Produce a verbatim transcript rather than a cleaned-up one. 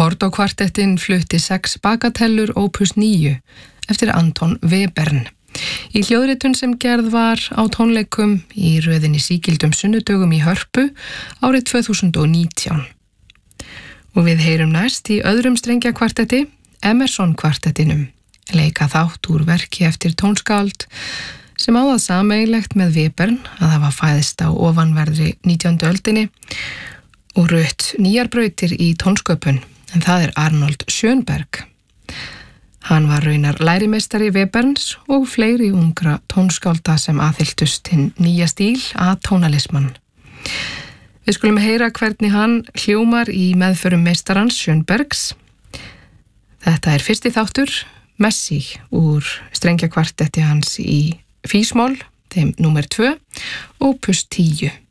Kordó-kvartettinn flutti sex bagatellur opus níu eftir Anton Webern. Í hljóðritun sem gerð var á tónleikum í röðinni sígildum sunnudögum í Hörpu árið tvö þúsund og nítján. Og við heyrum næst í öðrum strengjakvartetti, Emerson-kvartettinum, leika þátt úr verki eftir tónskáld sem á það sameiginlegt með Webern að hafa fæðist á ofanverðri nítjándu öldinni og rutt nýjar brautir í tónsköpun, en það er Arnold Schönberg. Hann var raunar lærimeistari Weberns og fleiri ungra tónskálda sem aðhylltust hinn nýja stíl að tónalisman. Við skulum heyra hvernig hann hljómar í meðförum meistarans Schönbergs. Þetta er fyrsti þáttur, Messi, úr strengjakvartetti hans í físmól, þeim númer tvö, opus tíu.